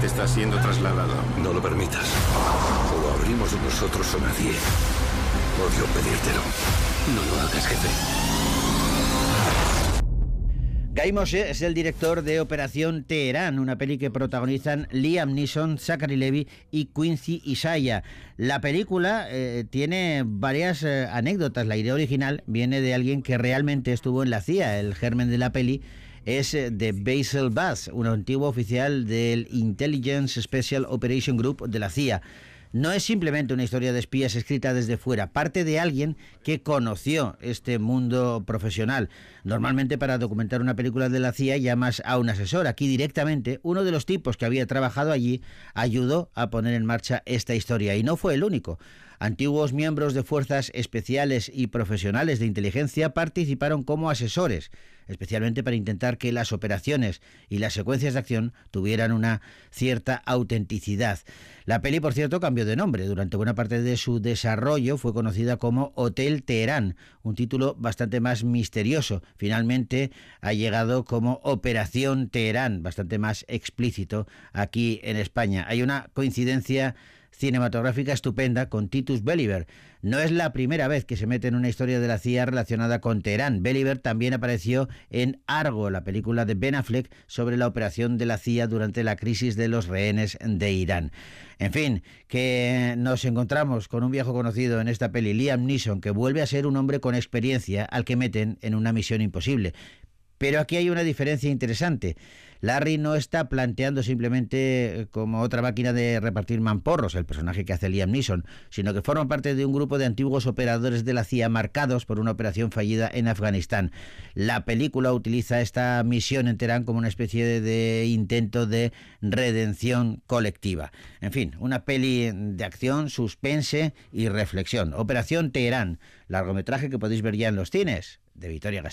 te está siendo trasladado. No lo permitas. O lo abrimos nosotros o nadie. Odio pedírtelo. No lo hagas, jefe. Guy Moshe es el director de Operación Teherán, una peli que protagonizan Liam Neeson, Zachary Levi y Quincy Isaiah. La película tiene varias anécdotas. La idea original viene de alguien que realmente estuvo en la CIA. El germen de la peli es de Basil Bass, un antiguo oficial del Intelligence Special Operation Group de la CIA. No es simplemente una historia de espías escrita desde fuera, parte de alguien que conoció este mundo profesional. Normalmente para documentar una película de la CIA llamas a un asesor. Aquí directamente uno de los tipos que había trabajado allí ayudó a poner en marcha esta historia y no fue el único. Antiguos miembros de fuerzas especiales y profesionales de inteligencia participaron como asesores, especialmente para intentar que las operaciones y las secuencias de acción tuvieran una cierta autenticidad. La peli, por cierto, cambió de nombre. Durante buena parte de su desarrollo fue conocida como Hotel Teherán, un título bastante más misterioso. Finalmente ha llegado como Operación Teherán, bastante más explícito aquí en España. Hay una coincidencia cinematográfica estupenda con Titus Welliver. No es la primera vez que se mete en una historia de la CIA relacionada con Teherán. Welliver también apareció en Argo, la película de Ben Affleck sobre la operación de la CIA durante la crisis de los rehenes de Irán. En fin, que nos encontramos con un viejo conocido en esta peli, Liam Neeson, que vuelve a ser un hombre con experiencia al que meten en una misión imposible. Pero aquí hay una diferencia interesante. Larry no está planteando simplemente como otra máquina de repartir mamporros, el personaje que hace Liam Neeson, sino que forma parte de un grupo de antiguos operadores de la CIA marcados por una operación fallida en Afganistán. La película utiliza esta misión en Teherán como una especie de intento de redención colectiva. En fin, una peli de acción, suspense y reflexión. Operación Teherán, largometraje que podéis ver ya en los cines de Vitoria-Gasteiz.